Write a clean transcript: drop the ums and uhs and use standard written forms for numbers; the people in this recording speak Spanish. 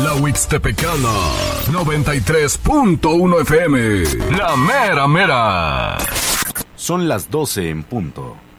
la Huixtepecana, 93.1 FM, la mera mera. Son las 12 en punto.